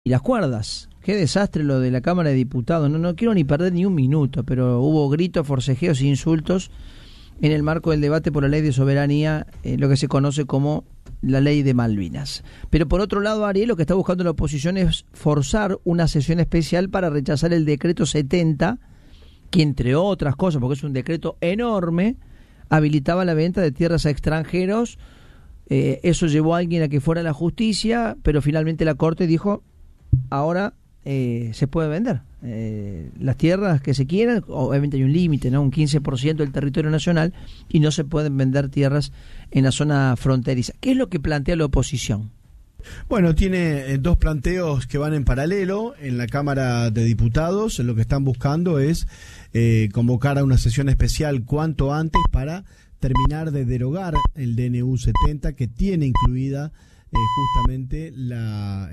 Y las cuerdas, qué desastre lo de la Cámara de Diputados, no quiero ni perder ni un minuto, pero hubo gritos, forcejeos e insultos en el marco del debate por la ley de soberanía, lo que se conoce como la ley de Malvinas. Pero por otro lado, Ariel, lo que está buscando la oposición es forzar una sesión especial para rechazar el decreto 70, que entre otras cosas, porque es un decreto enorme, habilitaba la venta de tierras a extranjeros. Eso llevó a alguien a que fuera a la justicia, pero finalmente la Corte dijo: ahora se puede vender las tierras que se quieran. Obviamente hay un límite, ¿no? Un 15% del territorio nacional, y no se pueden vender tierras en la zona fronteriza. ¿Qué es lo que plantea la oposición? Bueno, tiene dos planteos que van en paralelo. En la Cámara de Diputados lo que están buscando es convocar a una sesión especial cuanto antes para terminar de derogar el DNU 70, que tiene incluida justamente la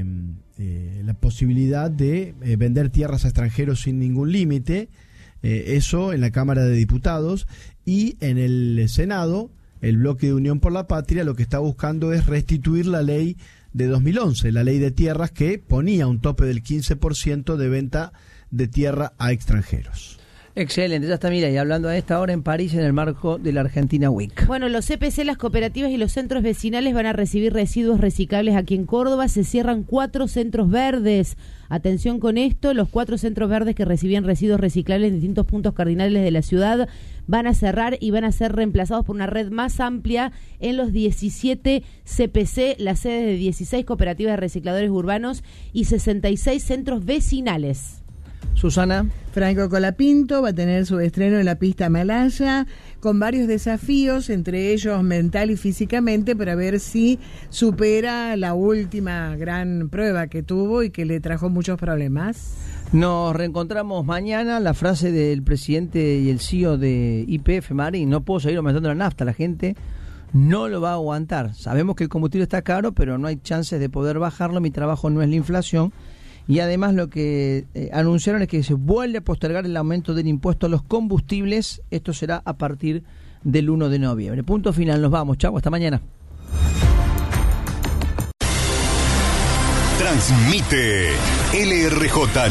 posibilidad de vender tierras a extranjeros sin ningún límite. Eso en la Cámara de Diputados. Y en el Senado, el bloque de Unión por la Patria lo que está buscando es restituir la ley de 2011, la ley de tierras, que ponía un tope del 15% de venta de tierra a extranjeros. Excelente, ya está, mira, y hablando a esta hora en París en el marco de la Argentina Week. Bueno, los CPC, las cooperativas y los centros vecinales van a recibir residuos reciclables aquí en Córdoba. Se cierran 4 centros verdes. Atención con esto, los 4 centros verdes que recibían residuos reciclables en distintos puntos cardinales de la ciudad van a cerrar y van a ser reemplazados por una red más amplia en los 17 CPC, las sedes de 16 cooperativas de recicladores urbanos y 66 centros vecinales. Susana. Franco Colapinto va a tener su estreno en la pista Malaya, con varios desafíos, entre ellos mental y físicamente, para ver si supera la última gran prueba que tuvo y que le trajo muchos problemas. Nos reencontramos mañana. La frase del presidente y el CEO de YPF, Marín: no puedo seguir aumentando la nafta, la gente no lo va a aguantar. Sabemos que el combustible está caro, pero no hay chances de poder bajarlo. Mi trabajo no es la inflación. Y además lo que anunciaron es que se vuelve a postergar el aumento del impuesto a los combustibles. Esto será a partir del 1 de noviembre. Punto final, nos vamos. Chau, hasta mañana. Transmite LRJ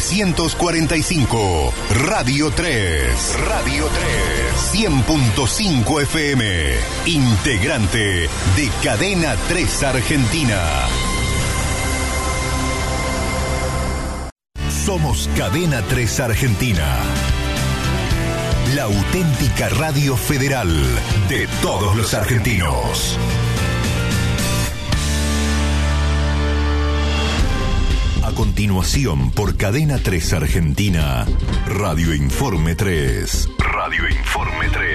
945, Radio 3. Radio 3, 100.5 FM. Integrante de Cadena 3 Argentina. Somos Cadena 3 Argentina, la auténtica radio federal de todos los argentinos. A continuación, por Cadena 3 Argentina, Radio Informe 3. Radio Informe 3.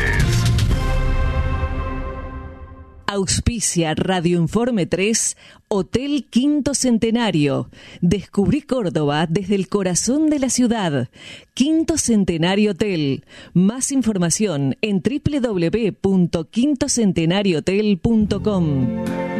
Auspicia Radio Informe 3, Hotel Quinto Centenario. Descubrí Córdoba desde el corazón de la ciudad. Quinto Centenario Hotel. Más información en www.quintocentenariohotel.com.